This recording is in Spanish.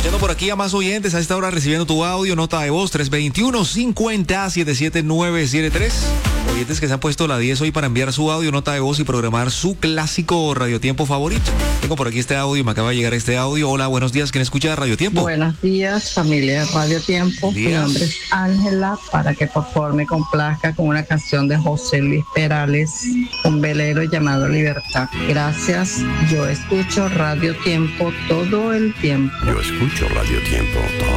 Escuchando por aquí a más oyentes a esta hora, recibiendo tu audio, nota de voz 321-50-77973. Oyentes que se han puesto la 10 hoy para enviar su audio, nota de voz y programar su clásico radiotiempo favorito. Tengo por aquí este audio, me acaba de llegar este audio. Hola, buenos días, ¿quién escucha Radio Tiempo? Buenos días, familia de Radio Tiempo. Mi nombre es Ángela, para que por favor me complazca con una canción de José Luis Perales, un velero llamado Libertad. Gracias, yo escucho Radio Tiempo todo el tiempo. Yo escucho Radio Tiempo todo